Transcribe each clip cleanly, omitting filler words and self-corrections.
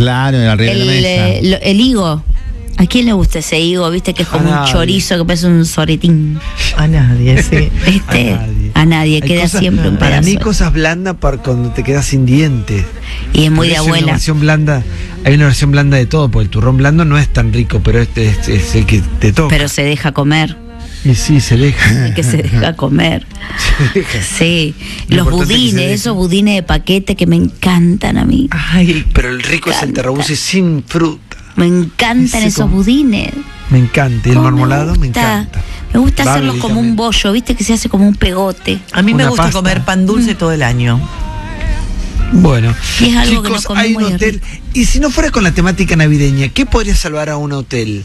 Claro, arriba de la mesa. El higo. ¿A quién le gusta ese higo? Viste que es como un chorizo que parece un soretín. A nadie, sí. ¿Viste? A nadie. Queda cosas, siempre un pedazo. Para mí cosas blandas para cuando te quedas sin dientes. Y es muy de Hay abuela. una versión blanda, hay una versión blanda de todo, porque el turrón blando no es tan rico, pero este es el que te toca. Pero se deja comer. Y sí, se deja. El que se deja comer. Se deja. Sí. Lo Los importante es que se budines, deje. esos budines de paquete que me encantan a mí. Ay, Pero el rico es el terrabuzzi sin fruta. Me encantan Ese esos como- budines. Me encanta. Y el ¿Cómo marmolado me encanta. Me gusta hacerlos Barbie como un también. bollo, viste que se hace como un pegote. a mí me Una gusta pasta. comer pan dulce todo el año. Bueno, Y es algo que chicos, no comí hay un muy hotel. rico. Y si no fuera con la temática navideña, ¿qué podría salvar a un hotel?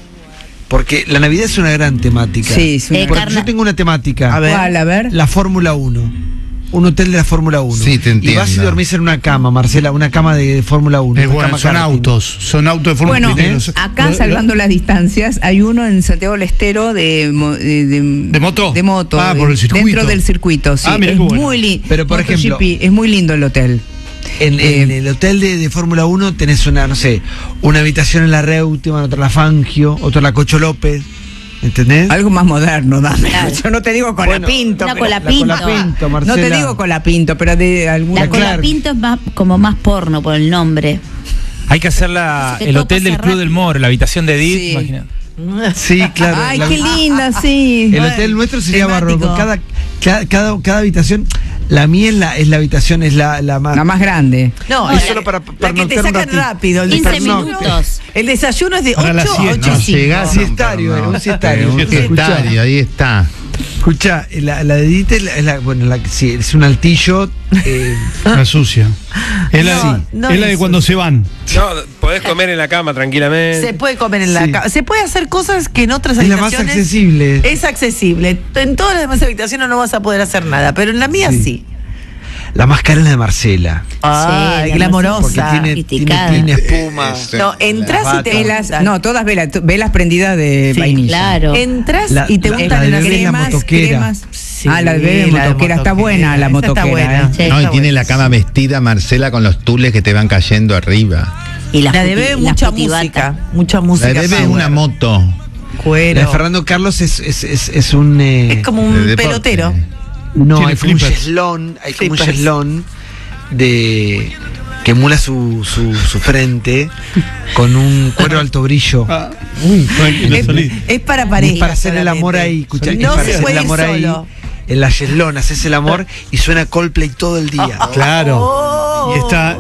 Porque la Navidad es una gran temática. Sí, es una- Porque yo tengo una temática. A ver. ¿Cuál? A ver. La Fórmula 1. Un hotel de la Fórmula 1. Sí, te Y vas y entiendo. dormís en una cama, Marcela, una cama de Fórmula 1. Es una bueno, cama son karting. son autos de forma Bueno, peligrosa. acá salvando las distancias, hay uno en Santiago del Estero de moto? De moto. Ah, por el circuito. Dentro del circuito, sí. Ah, mirá es qué bueno. muy lindo. Pero, por ejemplo, es muy lindo el hotel. En el hotel de Fórmula 1 tenés una, no sé, una habitación en la Reutemann, otra en la Fangio, otra en la Cocho López. ¿Entendés? Algo más moderno, dame. Claro. Yo no te digo colapinto. Una pero- colapinto. La Colapinto, No Marcela. te digo colapinto, pero de alguna. La colapinto es más, como más porno por el nombre. Hay que hacer Que el todo hotel del pasa Club rápido. del Moro, la habitación de Edith, Sí. imagínate. Sí, claro. Ay, qué linda, sí. El hotel nuestro sería temático. bárbaro. Cada habitación, la mía es la habitación, es la más. La más grande. No, Es la- solo para la que te pernoctar un sacan ratito. rápido. El 15 desayuno. minutos. El desayuno es de Para 8 la a siesta. 8 y No, 5. llegás a Siestario, pernoctar. un siestario. Un siestario, ahí está. Escucha, la de Edith sí, es un altillo. La sucia. Es la, No, no es la de es cuando se van. No, podés comer en la cama tranquilamente. Se puede comer en la Sí. cama. Se puede hacer cosas que en otras Es la más habitaciones accesible. es accesible. En todas las demás habitaciones no vas a poder hacer nada, pero en la mía sí. La más cara es la de Marcela. Ay, la glamorosa. Porque tiene sofisticada. espuma. No, entras y te Velas, gustan. no, todas velas prendidas de Sí, vainilla. Claro. Entras La- y te la- gustan la en de las bebé, la cremas. motoquera. Sí, La de bebé la de motoquera, está buena la Esa motoquera, Está buena. Sí. No, y Está tiene buena. la cama vestida, Marcela, con los tules que te van cayendo arriba. Y La de bebé, mucha música. Mucha La música. de bebé es power. una moto. La Cuero. de Fernando Carlos es un. Es como de un deporte. pelotero. No, Tiene hay como un flippers. cheslón. Hay como un Flippers. cheslón de. Que emula su frente con un cuero de alto brillo. Tranquilo, Es, salí. es para pareja. Es para hacer el amor solamente. ahí, escuchá, No es para se hacer puede el ir amor ahí. solo. En la cheslón haces el amor y suena Coldplay todo el día. Claro. Oh. Y está.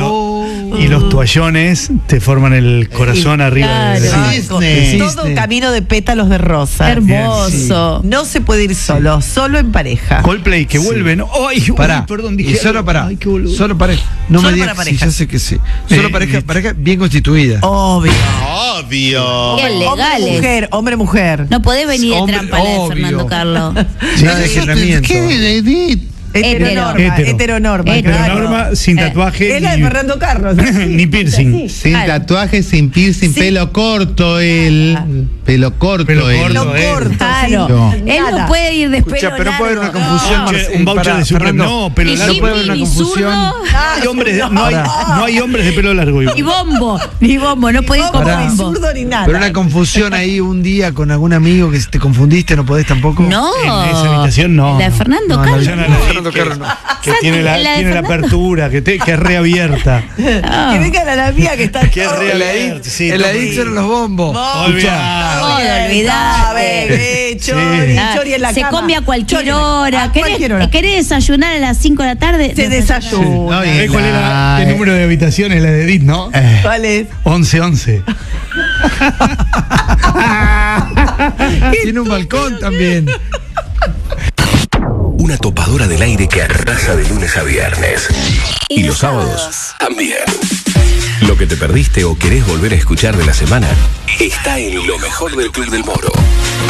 Oh. Y los toallones te forman el corazón arriba de claro. Disney. Todo un camino de pétalos de rosa. Hermoso. No se puede ir solo, solo en pareja. Coldplay que vuelven. Ay, Pará. perdón, Y dije. solo para. Ay, qué boludo. Solo pareja. No Solo me digas para que sí, parejas. yo sé que sí. Solo pareja bien constituida. Obvio. Obvio. Bien legales. Mujer, hombre, mujer. No podés venir de Hombre, trampa la de obvio. Fernando Carlos. Nada de agendamiento. ¿Qué de Edith? Heteronorma. Hetero. Heteronorma. Hetero. claro. Norma sin tatuaje. Es la de ni- Fernando Carlos. ni piercing. Sin Claro. tatuaje, sin piercing, Sí. pelo corto él. Pelo corto Pelo él. corto. Lo corto. Claro. No. Él Nada. no puede ir de pelo Escucha, pero no puede haber una largo. confusión. Un voucher Pará, de Supreme. Fernando. No, pelo Ni largo. no puede haber hippie, una ni confusión. zurdo, No hay hombres, no hay hombres de pelo largo. ni bombo. Ni bombo, no puede ir con Pará. Ni bombo. zurdo ni nada. Pero una confusión ahí un día con algún amigo que te confundiste, no podés tampoco. No. En esa habitación no. La de Fernando No, Carlos. Yo no no. la vi, Fernando Carlos no. que tiene La la, de tiene la Fernando. apertura, que es reabierta. Que vengan a la mía que está Que es todo real. bien. Sí, El todo adicto bien. eran los bombos. Olvidá. Todo, Ah, olvidate. bebé, chori, Ah, chori en la se cama. come a cualquier Chori en la- hora. A cualquier hora. ¿Querés desayunar a las 5 de la tarde? Se desayuna. No, y ¿Sabés cuál era el número de habitaciones? La de Edith, ¿no? ¿Cuál es? 1111. Tiene un balcón también. Una topadora del aire que arrasa de lunes a viernes. Y los sábados también. Lo que te perdiste o querés volver a escuchar de la semana está en lo mejor del Club del Moro.